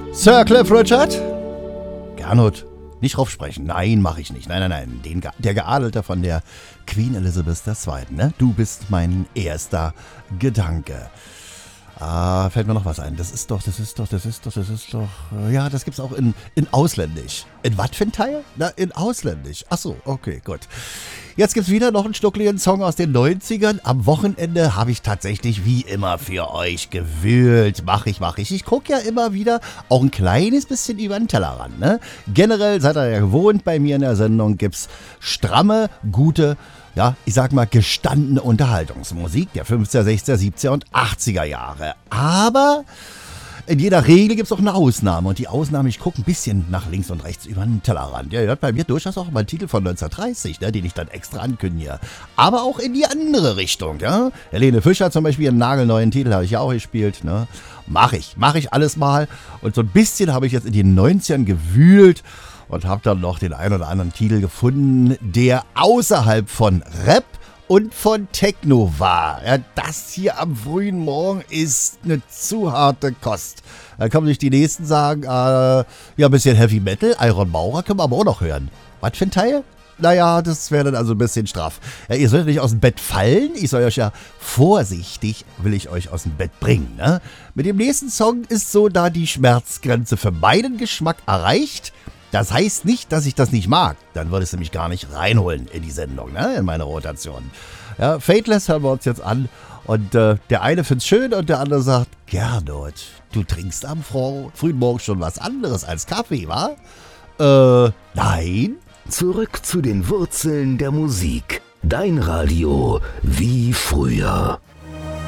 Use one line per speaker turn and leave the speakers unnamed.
Sir Cliff Richard? Gernot, nicht raufsprechen. Nein, mache ich nicht. Nein. Der Geadelte von der Queen Elizabeth II. Ne? Du bist mein erster Gedanke. Fällt mir noch was ein. Das ist doch. Ja, das gibt's auch in Ausländisch. In was für ein Teil? Na, in Ausländisch. Ach so, okay, gut. Jetzt gibt's wieder noch einen schnuckligen Song aus den 90ern. Am Wochenende habe ich tatsächlich wie immer für euch gewühlt. Mach ich. Ich gucke ja immer wieder auch ein kleines bisschen über den Tellerrand. Ne? Generell, seid ihr ja gewohnt, bei mir in der Sendung gibt's stramme, gute, ja, ich sag mal gestandene Unterhaltungsmusik der 50er, 60er, 70er und 80er Jahre. Aber in jeder Regel gibt es auch eine Ausnahme. Und die Ausnahme, ich gucke ein bisschen nach links und rechts über den Tellerrand. Ja, ihr hört bei mir durchaus auch mal einen Titel von 1930, ne, den ich dann extra ankündige. Aber auch in die andere Richtung. Ja? Helene Fischer zum Beispiel, einen nagelneuen Titel habe ich ja auch gespielt. Ne? Mach ich alles mal. Und so ein bisschen habe ich jetzt in den 90ern gewühlt und habe dann noch den ein oder anderen Titel gefunden, der außerhalb von Rap und von Techno war. Ja, das hier am frühen Morgen ist eine zu harte Kost. Da kann man sich die nächsten sagen, ja, ein bisschen Heavy Metal, Iron Maurer können wir aber auch noch hören. Was für ein Teil? Naja, das wäre dann also ein bisschen straff. Ja, ihr sollt nicht aus dem Bett fallen. Ich soll euch ja vorsichtig, will ich euch aus dem Bett bringen. Ne? Mit dem nächsten Song ist so da die Schmerzgrenze für meinen Geschmack erreicht. Das heißt nicht, dass ich das nicht mag. Dann würde ich es nämlich gar nicht reinholen in die Sendung, ne? In meine Rotation. Ja, Fateless hören wir uns jetzt an. Und der eine findet es schön und der andere sagt, Gernot, du trinkst am frühen Morgen schon was anderes als Kaffee, wa? Nein.
Zurück zu den Wurzeln der Musik. Dein Radio wie früher.